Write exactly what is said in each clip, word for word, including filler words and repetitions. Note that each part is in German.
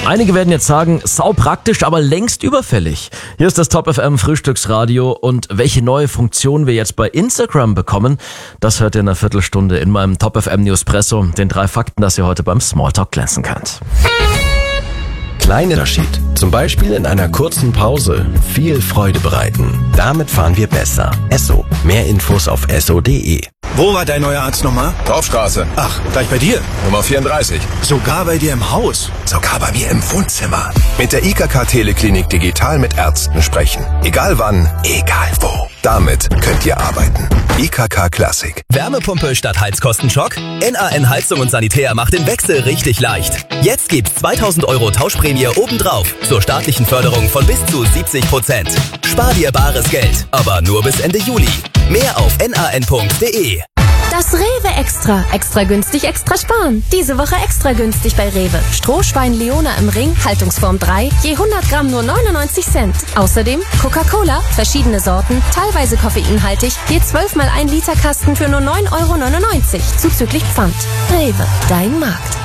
Einige werden jetzt sagen, sau praktisch, aber längst überfällig. Hier ist das Top F M Frühstücksradio und welche neue Funktion wir jetzt bei Instagram bekommen, das hört ihr in einer Viertelstunde in meinem Top F M Newspresso, den drei Fakten, dass ihr heute beim Smalltalk glänzen könnt. Kleiner Unterschied. Zum Beispiel in einer kurzen Pause viel Freude bereiten. Damit fahren wir besser. Esso. Mehr Infos auf esso punkt de. Wo war dein neuer Arzt nochmal? Dorfstraße. Ach, gleich bei dir? Nummer vierunddreißig. Sogar bei dir im Haus? Sogar bei mir im Wohnzimmer. Mit der I K K Teleklinik digital mit Ärzten sprechen. Egal wann, egal wo. Damit könnt ihr arbeiten. I K K Classic. Wärmepumpe statt Heizkostenschock? N A N Heizung und Sanitär macht den Wechsel richtig leicht. Jetzt gibt's zweitausend Euro Tauschprämie obendrauf zur staatlichen Förderung von bis zu siebzig Prozent. Spar dir bares Geld, aber nur bis Ende Juli. Mehr auf n a n punkt de. Das Rewe Extra. Extra günstig, extra sparen. Diese Woche extra günstig bei Rewe. Strohschwein Leona im Ring, Haltungsform drei, je hundert Gramm nur neunundneunzig Cent. Außerdem Coca-Cola, verschiedene Sorten, teilweise koffeinhaltig, je zwölf mal ein Liter Kasten für nur neun Euro neunundneunzig, zuzüglich Pfand. Rewe, dein Markt.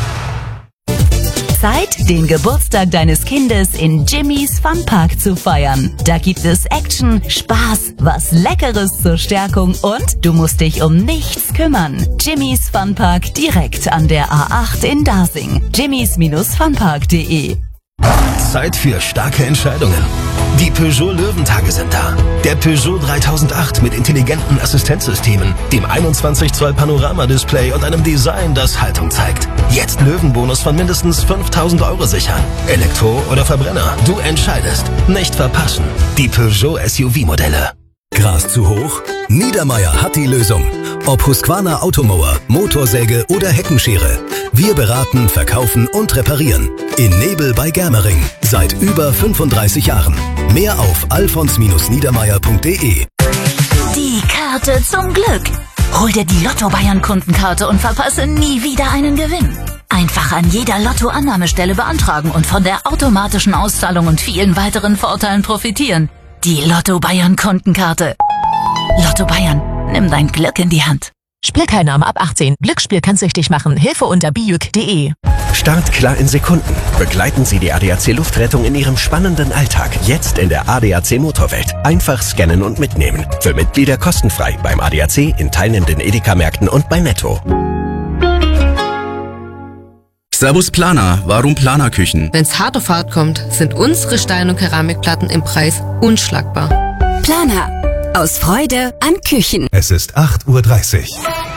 Zeit, den Geburtstag deines Kindes in Jimmys Funpark zu feiern. Da gibt es Action, Spaß, was Leckeres zur Stärkung und du musst dich um nichts kümmern. Jimmys Funpark direkt an der A acht in Dasing. jimmys Funpark punkt de. Zeit für starke Entscheidungen. Die Peugeot Löwentage sind da. Der Peugeot dreitausendacht mit intelligenten Assistenzsystemen, dem einundzwanzig Zoll Panoramadisplay und einem Design, das Haltung zeigt. Jetzt Löwenbonus von mindestens fünftausend Euro sichern. Elektro oder Verbrenner, du entscheidest. Nicht verpassen. Die Peugeot S U V-Modelle. Gras zu hoch? Niedermeier hat die Lösung. Ob Husqvarna Automower, Motorsäge oder Heckenschere. Wir beraten, verkaufen und reparieren. In Nebel bei Germering. Seit über fünfunddreißig Jahren. Mehr auf alfons niedermeier punkt de. Die Karte zum Glück. Hol dir die Lotto Bayern Kundenkarte und verpasse nie wieder einen Gewinn. Einfach an jeder Lotto-Annahmestelle beantragen und von der automatischen Auszahlung und vielen weiteren Vorteilen profitieren. Die Lotto Bayern Kundenkarte. Lotto Bayern, nimm dein Glück in die Hand. Spielteilnahme ab achtzehn. Glücksspiel kann süchtig machen. Hilfe unter bijuk punkt de. Start klar in Sekunden. Begleiten Sie die A D A C Luftrettung in Ihrem spannenden Alltag. Jetzt in der A D A C Motorwelt. Einfach scannen und mitnehmen. Für Mitglieder kostenfrei beim A D A C, in teilnehmenden Edeka-Märkten und bei Netto. Servus Planer, warum Planerküchen? Wenn's hart auf hart kommt, sind unsere Stein- und Keramikplatten im Preis unschlagbar. Planer. Aus Freude an Küchen. Es ist acht Uhr dreißig.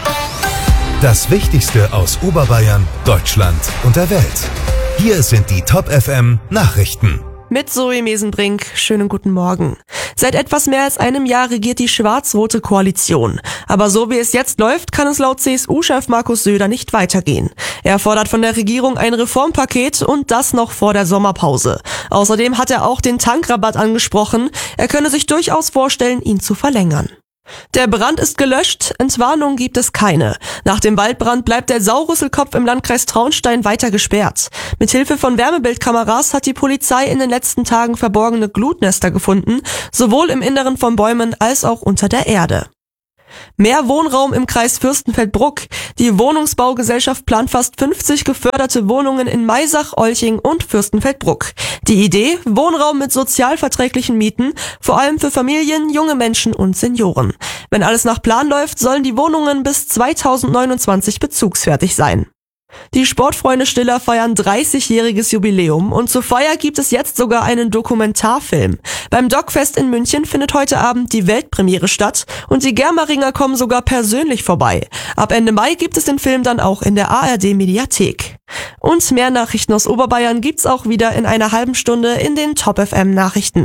Das Wichtigste aus Oberbayern, Deutschland und der Welt. Hier sind die Top F M Nachrichten. Mit Zoe Mesenbrink, schönen guten Morgen. Seit etwas mehr als einem Jahr regiert die schwarz-rote Koalition. Aber so wie es jetzt läuft, kann es laut C S U-Chef Markus Söder nicht weitergehen. Er fordert von der Regierung ein Reformpaket und das noch vor der Sommerpause. Außerdem hat er auch den Tankrabatt angesprochen. Er könne sich durchaus vorstellen, ihn zu verlängern. Der Brand ist gelöscht, Entwarnung gibt es keine. Nach dem Waldbrand bleibt der Saurüsselkopf im Landkreis Traunstein weiter gesperrt. Mithilfe von Wärmebildkameras hat die Polizei in den letzten Tagen verborgene Glutnester gefunden, sowohl im Inneren von Bäumen als auch unter der Erde. Mehr Wohnraum im Kreis Fürstenfeldbruck. Die Wohnungsbaugesellschaft plant fast fünfzig geförderte Wohnungen in Maisach, Olching und Fürstenfeldbruck. Die Idee? Wohnraum mit sozialverträglichen Mieten, vor allem für Familien, junge Menschen und Senioren. Wenn alles nach Plan läuft, sollen die Wohnungen bis zweitausendneunundzwanzig bezugsfertig sein. Die Sportfreunde Stiller feiern dreißigjähriges Jubiläum und zur Feier gibt es jetzt sogar einen Dokumentarfilm. Beim Dogfest in München findet heute Abend die Weltpremiere statt und die Germeringer kommen sogar persönlich vorbei. Ab Ende Mai gibt es den Film dann auch in der A R D-Mediathek. Und mehr Nachrichten aus Oberbayern gibt's auch wieder in einer halben Stunde in den Top F M Nachrichten.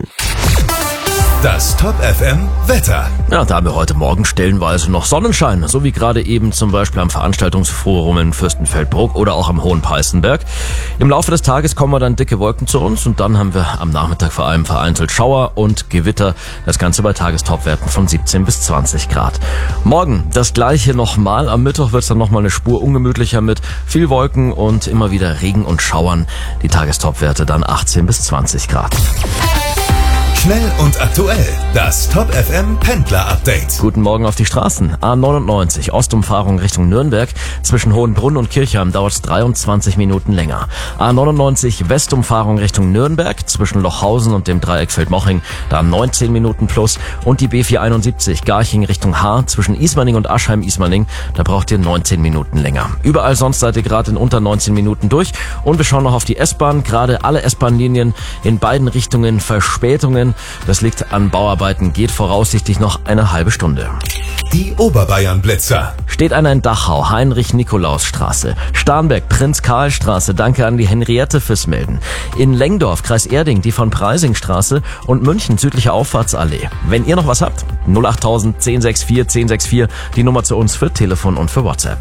Das Top F M Wetter. Ja, da haben wir heute Morgen stellenweise noch Sonnenschein, so wie gerade eben zum Beispiel am Veranstaltungsforum in Fürstenfeldbruck oder auch am Hohen Peißenberg. Im Laufe des Tages kommen dann dicke Wolken zu uns und dann haben wir am Nachmittag vor allem vereinzelt Schauer und Gewitter. Das Ganze bei Tagestopwerten von siebzehn bis zwanzig Grad. Morgen das gleiche nochmal. Am Mittwoch wird es dann nochmal eine Spur ungemütlicher mit viel Wolken und immer wieder Regen und Schauern. Die Tagestopwerte dann achtzehn bis zwanzig Grad. Schnell und aktuell. Das Top F M Pendler Update. Guten Morgen auf die Straßen. A neunundneunzig, Ostumfahrung Richtung Nürnberg. Zwischen Hohenbrunn und Kirchheim dauert es dreiundzwanzig Minuten länger. A neunundneunzig, Westumfahrung Richtung Nürnberg. Zwischen Lochhausen und dem Dreieck Feldmoching. Da neunzehn Minuten plus. Und die B vierhunderteinundsiebzig, Garching Richtung Haar. Zwischen Ismaning und Aschheim-Ismaning. Da braucht ihr neunzehn Minuten länger. Überall sonst seid ihr gerade in unter neunzehn Minuten durch. Und wir schauen noch auf die S-Bahn. Gerade alle S-Bahn-Linien in beiden Richtungen Verspätungen. Das liegt an Bauarbeiten, geht voraussichtlich noch eine halbe Stunde. Die Oberbayern-Blitzer. Steht einer in Dachau, Heinrich-Nikolaus-Straße. Starnberg, Prinz-Karl-Straße, danke an die Henriette fürs Melden. In Lengdorf, Kreis Erding, die von Preising-Straße und München, südliche Auffahrtsallee. Wenn ihr noch was habt, null achttausend, zehn sechs vier, zehn sechs vier, die Nummer zu uns für Telefon und für WhatsApp.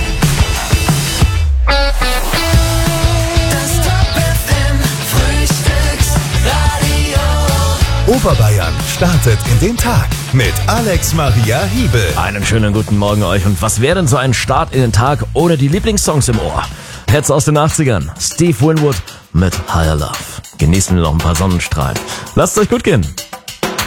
Oberbayern startet in den Tag mit Alex Maria Hiebel. Einen schönen guten Morgen euch. Und was wäre denn so ein Start in den Tag ohne die Lieblingssongs im Ohr? Jetzt aus den achtzigern. Steve Winwood mit Higher Love. Genießen wir noch ein paar Sonnenstrahlen. Lasst es euch gut gehen.